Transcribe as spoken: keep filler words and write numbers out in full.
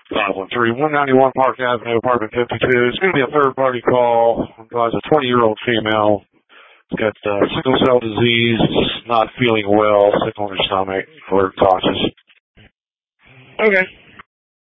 five one three, one ninety-one Park Avenue, apartment fifty-two. It's going to be a third-party call. It's a twenty-year-old female. It's got uh, sickle cell disease, not feeling well, sick on her stomach. We're cautious. Okay.